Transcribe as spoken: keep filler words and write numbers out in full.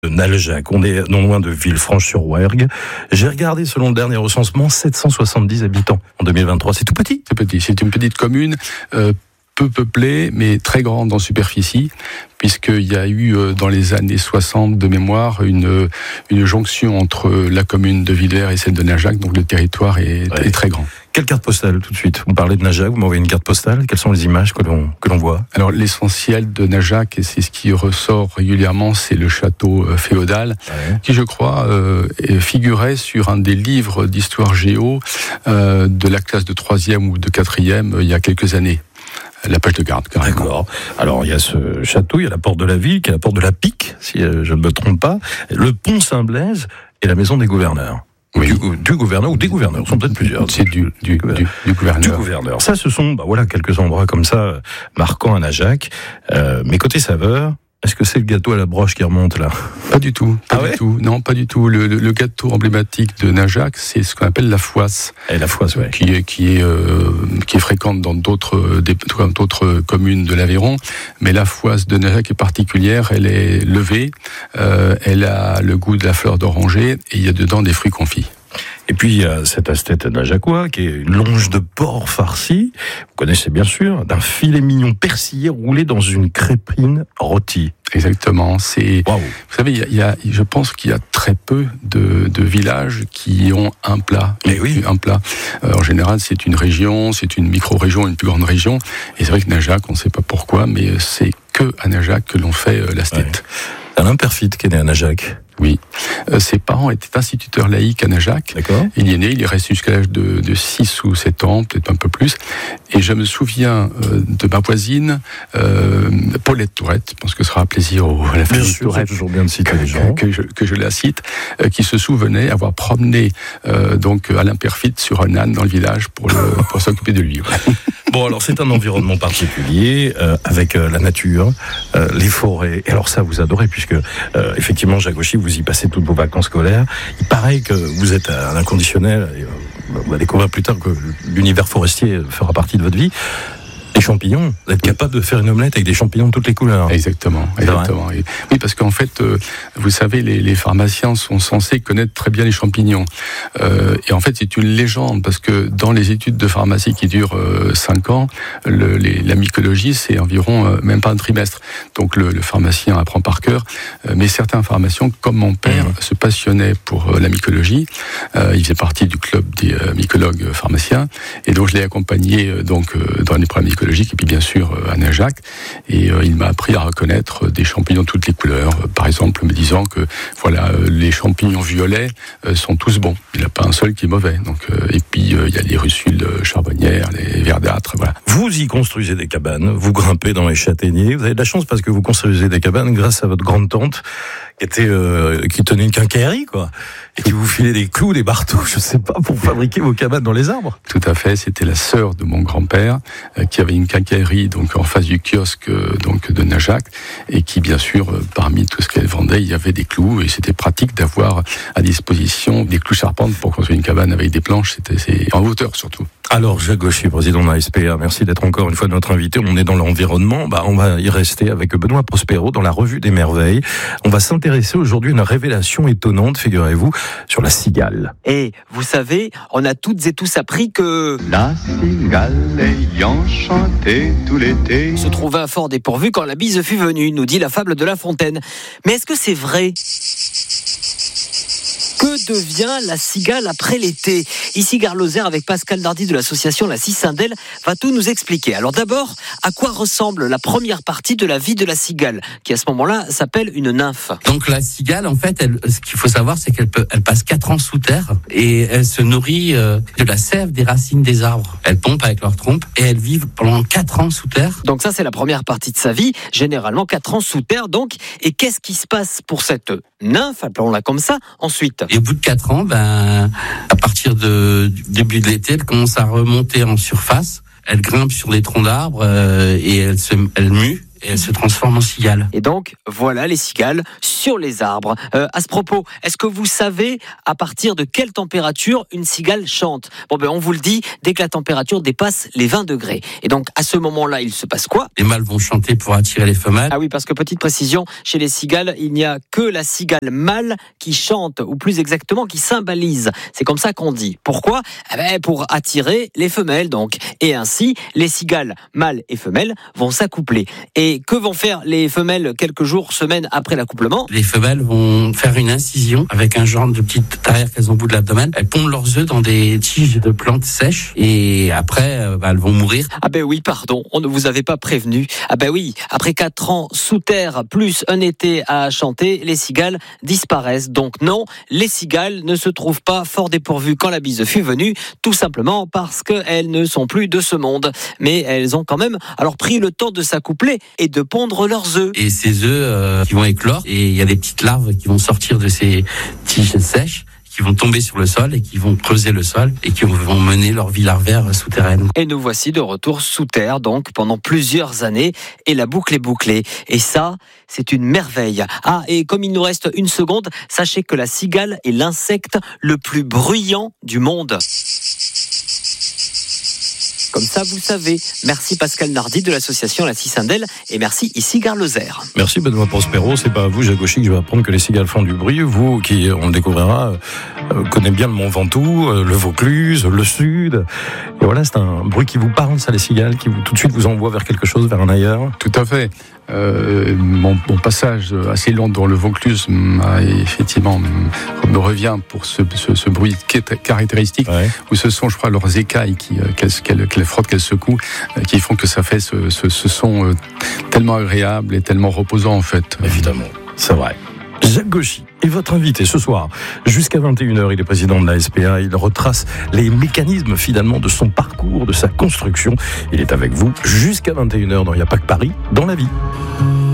Naljac, on est non loin de Villefranche-sur-Ouergue. J'ai regardé, selon le dernier recensement, sept cent soixante-dix habitants en deux mille vingt-trois. C'est tout petit. C'est petit. C'est une petite commune, euh, peu peuplée, mais très grande en superficie, puisqu'il y a eu, euh, dans les années soixante, de mémoire, une, une jonction entre la commune de Villers et celle de Naljac, donc le territoire est, ouais. est très grand. Quelle carte postale, tout de suite? Vous parlez de Naljac, vous m'envoyez une carte postale. Quelles sont les images que l'on, que l'on voit? Alors, l'essentiel de Naljac, et c'est ce qui ressort régulièrement, c'est le château euh, féodal, ouais. qui, je crois, euh, figurait sur un des livres d'histoire géo euh, de la classe de troisième ou de quatrième euh, il y a quelques années. La page de garde, carrément. D'accord. Alors, il y a ce château, il y a la porte de la ville, qui est la porte de la Pique, si je ne me trompe pas, le pont Saint-Blaise et la maison des gouverneurs. Oui. Du, du gouverneur ou des gouverneurs, sont peut-être plusieurs. C'est du, du, du, du gouverneur. Du gouverneur. Ça, ce sont, bah voilà, quelques endroits comme ça, marquants à Naljac. Euh, mais côté saveur, est-ce que c'est le gâteau à la broche qui remonte là? Pas du tout, pas ah du ouais tout. Non, pas du tout. Le, le, le gâteau emblématique de Naljac, c'est ce qu'on appelle la fouasse. Et la fouasse, ouais. Qui est qui est euh, qui est fréquente dans d'autres des, d'autres communes de l'Aveyron, mais la fouasse de Naljac est particulière. Elle est levée, euh, elle a le goût de la fleur d'oranger et il y a dedans des fruits confits. Et puis, il y a cette assiette najacois, qui est une longe de porc farcie, vous connaissez bien sûr, d'un filet mignon persillé roulé dans une crépine rôtie. Exactement. C'est, wow. Vous savez, il y a, il y a, je pense qu'il y a très peu de, de villages qui ont un plat. Mais oui. Un plat. Euh, en général, c'est une région, c'est une micro-région, une plus grande région. Et c'est vrai que Naljac, on ne sait pas pourquoi, mais c'est que à Naljac que l'on fait euh, la stette. Ouais. Alain Perfit, qui est né à Naljac. Oui. Euh, ses parents étaient instituteurs laïcs à Naljac. D'accord. Il y est né, il est resté jusqu'à l'âge de, de six ou sept ans, peut-être un peu plus. Et je me souviens euh, de ma voisine, euh, Paulette Tourette, je pense que ce sera un plaisir au, à la famille bien sûr, Tourette. C'est toujours bien de citer les gens. Que, que, je, que je la cite, euh, qui se souvenait avoir promené euh, donc Alain Perfit sur un âne dans le village pour, le, pour s'occuper de lui. Ouais. Bon, alors c'est un environnement particulier, euh, avec euh, la nature, euh, les forêts. Et alors ça, vous adorez, puisque euh, effectivement, Jacques Auchy, vous y passez toutes vos vacances scolaires. Il paraît que vous êtes un inconditionnel, et, euh, on va découvrir plus tard que l'univers forestier fera partie de votre vie. Les champignons, vous êtes capable de faire une omelette avec des champignons de toutes les couleurs. Exactement, exactement. Oui, parce qu'en fait, euh, vous savez, les, les pharmaciens sont censés connaître très bien les champignons. Euh, et en fait, c'est une légende, parce que dans les études de pharmacie qui durent euh, cinq ans, le, les, la mycologie, c'est environ euh, même pas un trimestre. Donc le, le pharmacien apprend par cœur. Euh, mais certains pharmaciens, comme mon père, mmh. se passionnaient pour euh, la mycologie. Euh, il faisait partie du club des euh, mycologues pharmaciens. Et donc je l'ai accompagné euh, donc, euh, dans les premières mycologies, et puis bien sûr à Naljac, et euh, il m'a appris à reconnaître des champignons de toutes les couleurs, euh, par exemple me disant que voilà, euh, les champignons violets euh, sont tous bons, il n'y en a pas un seul qui est mauvais. Donc, euh, et puis il euh, y a les russules charbonnières, les verdâtres, voilà. Vous y construisez des cabanes, vous grimpez dans les châtaigniers, vous avez de la chance parce que vous construisez des cabanes grâce à votre grande tante qui était euh, qui tenait une quincaillerie, quoi, et qui vous filait des clous, des marteaux, je sais pas, pour fabriquer vos cabanes dans les arbres. Tout à fait, c'était la sœur de mon grand-père euh, qui avait une quincaillerie donc en face du kiosque euh, donc de Naljac, et qui bien sûr euh, parmi tout ce qu'elle vendait, il y avait des clous, et c'était pratique d'avoir à disposition des clous charpentes pour construire une cabane avec des planches. C'était c'est en hauteur surtout. Alors Jacques Gauchy, président de la S P A, merci d'être encore une fois notre invité. On est dans l'environnement, bah on va y rester avec Benoît Prospero dans la revue des merveilles. On va s'intéresser aujourd'hui à une révélation étonnante, figurez-vous, sur la cigale. Et vous savez, on a toutes et tous appris que la cigale ayant chanté tout l'été se trouvait un fort dépourvu quand la bise fut venue, nous dit la fable de La Fontaine. Mais est-ce que c'est vrai ? Que devient la cigale après l'été ? Ici Gare Lozère avec Pascal Dardy de l'association La Cicindelle va tout nous expliquer. Alors d'abord, à quoi ressemble la première partie de la vie de la cigale, qui à ce moment-là s'appelle une nymphe ? Donc la cigale, en fait, elle, ce qu'il faut savoir, c'est qu'elle peut, elle passe quatre ans sous terre et elle se nourrit euh, de la sève des racines des arbres. Elle pompe avec leur trompe et elles vivent pendant quatre ans sous terre. Donc ça, c'est la première partie de sa vie, généralement quatre ans sous terre donc. Et qu'est-ce qui se passe pour cette nymphe, appelons-la comme ça, ensuite ? Et au bout de quatre ans, ben, à partir de, du début de l'été, elle commence à remonter en surface. Elle grimpe sur les troncs d'arbres euh, et elle, se, elle mue. et elles se transforment en cigales. Et donc, voilà les cigales sur les arbres. Euh, à ce propos, est-ce que vous savez à partir de quelle température une cigale chante ? Bon ben, on vous le dit, dès que la température dépasse les vingt degrés. Et donc, à ce moment-là, il se passe quoi ? Les mâles vont chanter pour attirer les femelles. Ah oui, parce que petite précision, chez les cigales, il n'y a que la cigale mâle qui chante, ou plus exactement, qui symbolise. C'est comme ça qu'on dit. Pourquoi ? Eh ben, pour attirer les femelles, donc. Et ainsi, les cigales mâles et femelles vont s'accoupler. Et que vont faire les femelles quelques jours, semaines après l'accouplement ? Les femelles vont faire une incision avec un genre de petite tarière qu'elles ont au bout de l'abdomen. Elles pondent leurs œufs dans des tiges de plantes sèches et après, bah, elles vont mourir. Ah ben oui, pardon, on ne vous avait pas prévenu. Ah ben oui, après quatre ans sous terre, plus un été à chanter, les cigales disparaissent. Donc non, les cigales ne se trouvent pas fort dépourvues quand la bise fut venue, tout simplement parce qu'elles ne sont plus de ce monde. Mais elles ont quand même alors pris le temps de s'accoupler et de pondre leurs œufs. Et ces œufs euh, qui vont éclore, et il y a des petites larves qui vont sortir de ces tiges sèches, qui vont tomber sur le sol et qui vont creuser le sol et qui vont mener leur vie larvaire souterraine. Et nous voici de retour sous terre, donc pendant plusieurs années, et la boucle est bouclée. Et ça, c'est une merveille. Ah, et comme il nous reste une seconde, sachez que la cigale est l'insecte le plus bruyant du monde. Comme ça, vous savez. Merci Pascal Nardi de l'association La Cicindelle et merci ici Garloser. Merci Benoît Prospero. C'est pas à vous, Jacques Auchy, que je vais apprendre que les cigales font du bruit. Vous, qui, on le découvrira, euh, connaissez bien le Mont Ventoux, euh, le Vaucluse, le Sud. Et voilà, c'est un bruit qui vous parle, ça, les cigales, qui vous, tout de suite vous envoie vers quelque chose, vers un ailleurs. Tout à fait. Euh, mon, mon passage assez long dans le Vaucluse m'a effectivement me revient pour ce, ce, ce bruit caractéristique, ouais. Où ce sont, je crois, leurs écailles qui, qu'elles, qu'elles, qu'elles frottent, qu'elles secouent, qui font que ça fait ce, ce, ce son tellement agréable et tellement reposant en fait. Évidemment, c'est vrai. Jacques Auchy est votre invité ce soir. Jusqu'à vingt et une heures, il est président de la S P A. Il retrace les mécanismes finalement de son parcours, de sa construction. Il est avec vous jusqu'à vingt et une heures dans Il n'y a pas que Paris, dans la vie.